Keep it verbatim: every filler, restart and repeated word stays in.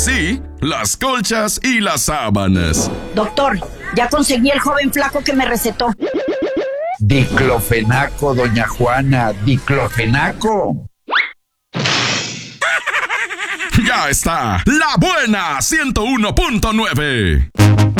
así las colchas y las sábanas. Doctor, ya conseguí el joven flaco que me recetó. Diclofenaco, doña Juana, diclofenaco. Ya está, La Buena ciento uno punto nueve.